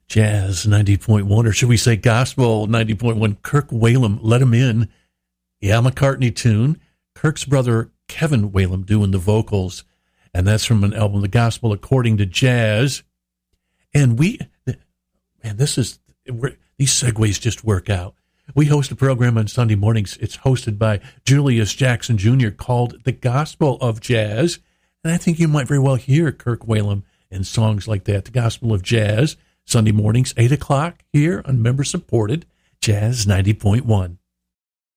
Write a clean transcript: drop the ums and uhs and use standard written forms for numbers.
Jazz 90.1, or should we say Gospel 90.1, Kirk Whalum, Let Him In. Yeah, McCartney tune. Kirk's brother Kevin Whalum doing the vocals. And that's from an album, The Gospel According to Jazz. And these segues just work out. We host a program on Sunday mornings. It's hosted by Julius Jackson Jr. called The Gospel of Jazz. And I think you might very well hear Kirk Whalum in songs like that. The Gospel of Jazz, Sunday mornings, 8 o'clock here on member-supported Jazz 90.1.